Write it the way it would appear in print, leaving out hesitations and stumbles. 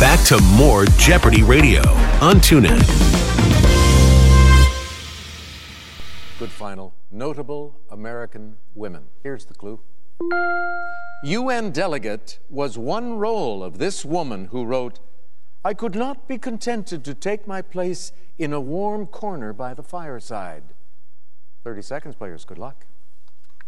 back to more Jeopardy Radio on TuneIn. Good final. Notable American women. Here's the clue. UN delegate was one role of this woman who wrote, "I could not be contented to take my place in a warm corner by the fireside." 30 seconds, players. Good luck.